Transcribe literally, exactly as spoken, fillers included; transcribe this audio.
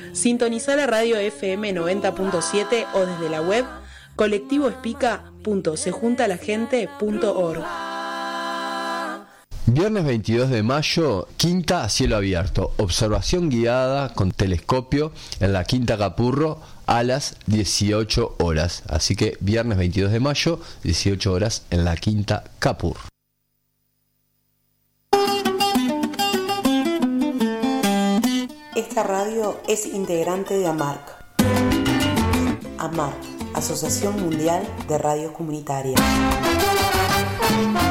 Sintonizá la radio F M noventa punto siete o desde la web colectivo espica punto se junta la gente punto org. Viernes veintidós de mayo, quinta a cielo abierto, observación guiada con telescopio en la Quinta Capurro a las dieciocho horas. Así que viernes veintidós de mayo, dieciocho horas en la Quinta Capurro. Esta radio es integrante de AMARC. AMARC, Asociación Mundial de Radios Comunitarias.